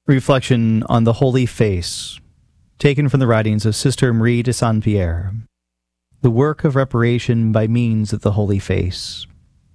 Reflection on the Holy Face, taken from the writings of Sister Marie de Saint-Pierre. The work of reparation by means of the Holy Face.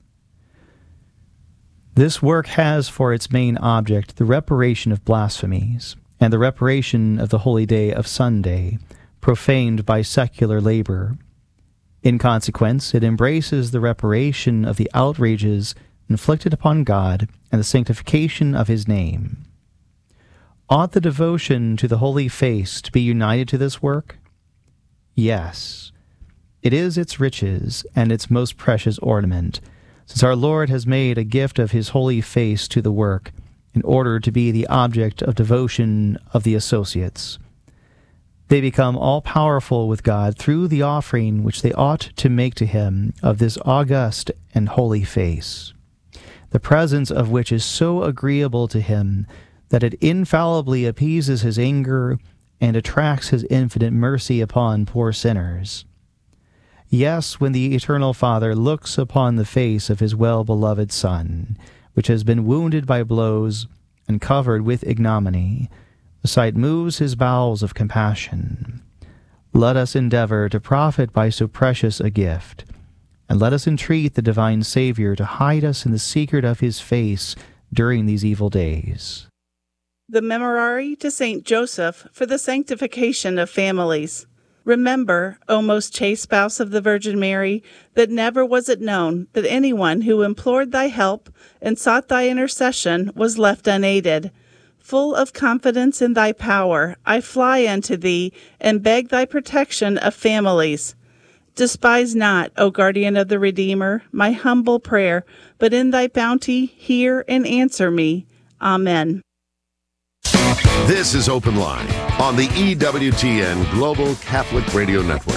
This work has for its main object the reparation of blasphemies, and the reparation of the holy day of Sunday, profaned by secular labor. In consequence, it embraces the reparation of the outrages inflicted upon God and the sanctification of his name. Ought the devotion to the Holy Face to be united to this work? Yes. It is its riches and its most precious ornament, since our Lord has made a gift of his Holy Face to the work, in order to be the object of devotion of the associates. They become all-powerful with God through the offering which they ought to make to him of this august and holy face, the presence of which is so agreeable to him that it infallibly appeases his anger and attracts his infinite mercy upon poor sinners. Yes, when the Eternal Father looks upon the face of his well-beloved Son, which has been wounded by blows and covered with ignominy, the sight moves his bowels of compassion. Let us endeavor to profit by so precious a gift, and let us entreat the divine Savior to hide us in the secret of his face during these evil days. The Memorare to Saint Joseph for the sanctification of families. Remember, O most chaste spouse of the Virgin Mary, that never was it known that anyone who implored thy help and sought thy intercession was left unaided. Full of confidence in thy power, I fly unto thee and beg thy protection of families. Despise not, O guardian of the Redeemer, my humble prayer, but in thy bounty hear and answer me. Amen. This is Open Line on the EWTN Global Catholic Radio Network.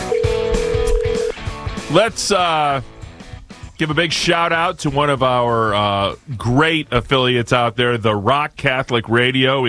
Let's give a big shout out to one of our great affiliates out there, the Rock Catholic Radio.